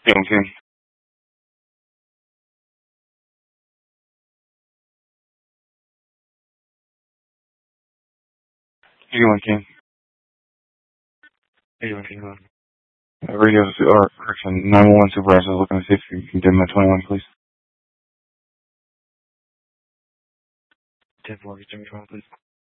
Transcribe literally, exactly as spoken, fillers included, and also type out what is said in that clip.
eighty-one King. eighty-one King. eighty-one King. Uh, radio, or, correction, nine one one supervisor looking to see if you can dim my twenty-one, please. ten four, give me twenty-one, please.